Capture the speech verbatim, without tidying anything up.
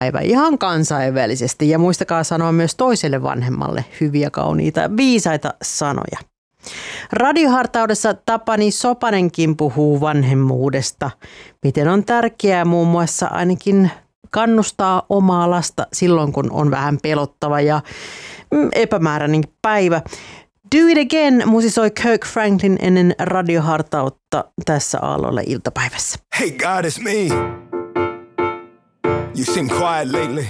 päivä ihan kansainvälisesti ja muistakaa sanoa myös toiselle vanhemmalle hyviä, kauniita ja viisaita sanoja. Radiohartaudessa Tapani Sopanenkin puhuu vanhemmuudesta, miten on tärkeää muun muassa ainakin kannustaa omaa lasta silloin, kun on vähän pelottava ja epämääräinen päivä. Do It Again musisoi Kirk Franklin ennen radiohartautta tässä Aallolla iltapäivässä. Hey God, it's me. You seem quiet lately.